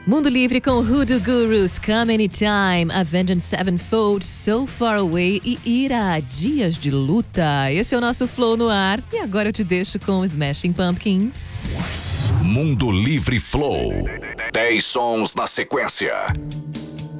Mundo Livre com Hoodoo Gurus, Come Anytime, Avenged Sevenfold, So Far Away e Ira, Dias de Luta. Esse é o nosso Flow no ar e agora eu te deixo com Smashing Pumpkins. Mundo Livre Flow. 10 sons na sequência.